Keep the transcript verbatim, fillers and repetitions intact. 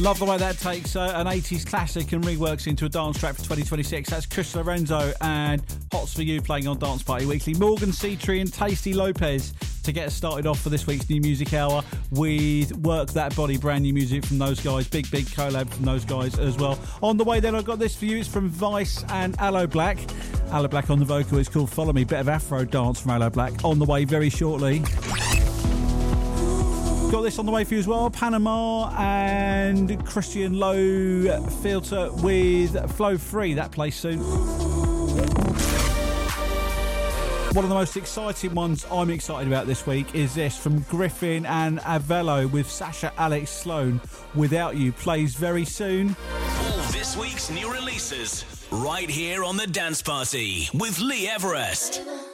Love the way that takes uh, an eighties classic and reworks into a dance track for twenty twenty-six. That's Chris Lorenzo and Hots For You playing on Dance Party Weekly. Morgan Citri and Tasty Lopez to get us started off for this week's New Music Hour with Work That Body, brand new music from those guys. Big, big collab from those guys as well. On the way then, I've got this for you. It's from Vice and Aloe Black. Aloe Black on the vocal. It's called Follow Me. Bit of Afro dance from Aloe Black. On the way very shortly. Got this on the way for you as well. Panama and Christian Low Filter with Flow Free. That plays soon. One of the most exciting ones I'm excited about this week is this from Griffin and Avello with Sasha Alex Sloan. Without You plays very soon. All this week's new releases right here on The Dance Party with Lee Everest.